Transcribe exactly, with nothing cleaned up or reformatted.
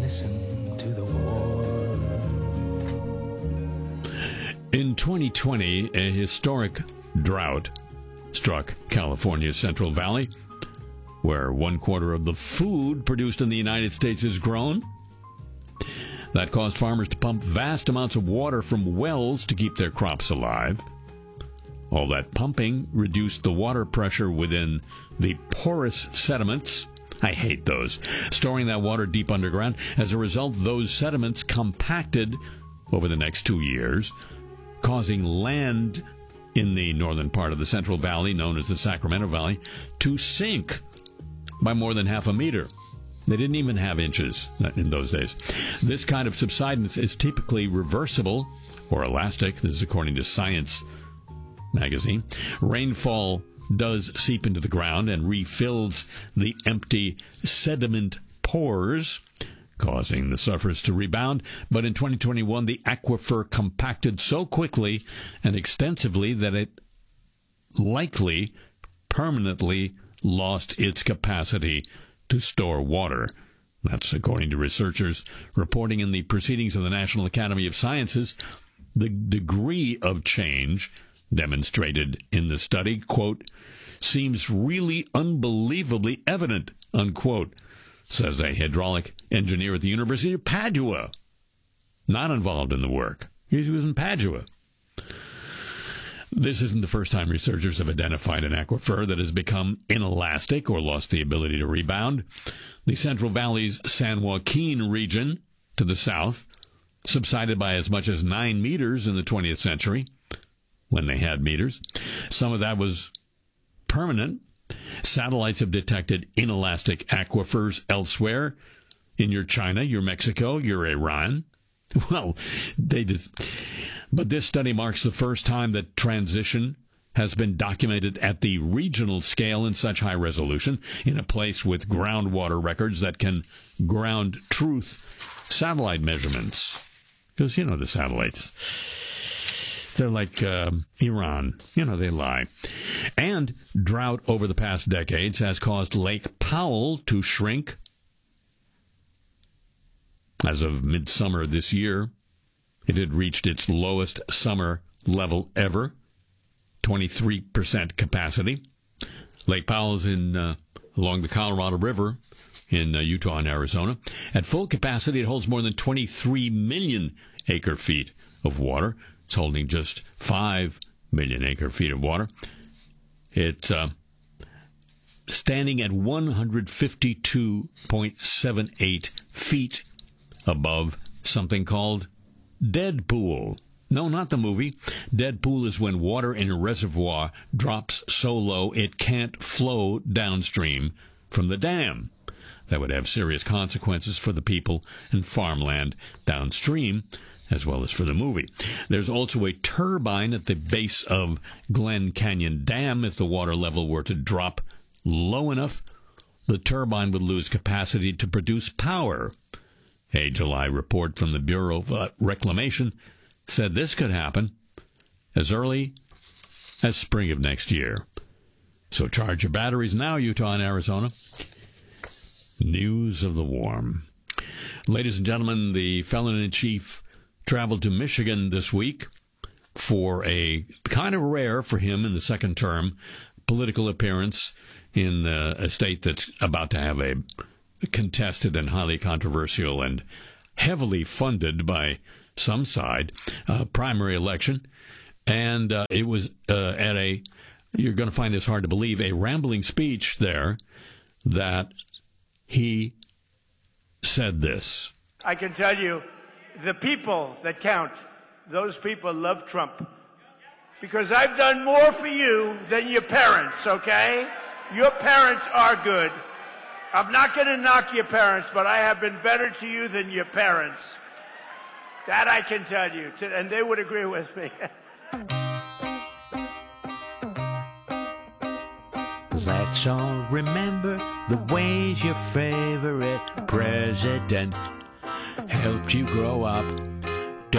listen to the war. In twenty twenty, a historic drought struck California's Central Valley, where one quarter of the food produced in the United States is grown. That caused farmers to pump vast amounts of water from wells to keep their crops alive. All that pumping reduced the water pressure within the porous sediments. I hate those. Storing that water deep underground. As a result, those sediments compacted over the next two years, causing land in the northern part of the Central Valley, known as the Sacramento Valley, to sink by more than half a meter. They didn't even have inches in those days. This kind of subsidence is typically reversible or elastic. This is according to Science magazine. Rainfall does seep into the ground and refills the empty sediment pores, causing the surface to rebound. But in twenty twenty-one, the aquifer compacted so quickly and extensively that it likely permanently lost its capacity to store water. That's according to researchers reporting in the Proceedings of the National Academy of Sciences. The degree of change demonstrated in the study, quote, seems really unbelievably evident, unquote, says a hydraulic engineer at the University of Padua. Not involved in the work. He was in Padua. This isn't the first time researchers have identified an aquifer that has become inelastic or lost the ability to rebound. The Central Valley's San Joaquin region to the south subsided by as much as nine meters in the twentieth century, when they had meters. Some of that was permanent. Satellites have detected inelastic aquifers elsewhere, in your China, your Mexico, your Iran. Well, they just... But this study marks the first time that transition has been documented at the regional scale in such high resolution, in a place with groundwater records that can ground truth satellite measurements. Because, you know, the satellites... They're like uh, Iran. You know, they lie. And drought over the past decades has caused Lake Powell to shrink. As of midsummer this year, it had reached its lowest summer level ever, twenty-three percent capacity. Lake Powell's in uh, along the Colorado River in uh, Utah and Arizona. At full capacity, it holds more than twenty-three million acre-feet of water. It's holding just five million acre-feet of water. It's uh, standing at one hundred fifty-two point seven eight feet above something called dead pool. No, not the movie. Dead pool is when water in a reservoir drops so low it can't flow downstream from the dam. That would have serious consequences for the people and farmland downstream, as well as for the movie. There's also a turbine at the base of Glen Canyon Dam. If the water level were to drop low enough, the turbine would lose capacity to produce power. A July report from the Bureau of Reclamation said this could happen as early as spring of next year. So charge your batteries now, Utah and Arizona. News of the warm. Ladies and gentlemen, the felon-in-chief traveled to Michigan this week for a kind of rare for him in the second term political appearance in uh, a state that's about to have a contested and highly controversial and heavily funded by some side uh, primary election. And uh, it was uh, at a, you're going to find this hard to believe, a rambling speech there that he said this. I can tell you, the people that count, those people love Trump. Because I've done more for you than your parents, okay? Your parents are good. I'm not going to knock your parents, but I have been better to you than your parents. That I can tell you, and they would agree with me. Let's all remember the ways your favorite president helped you grow up.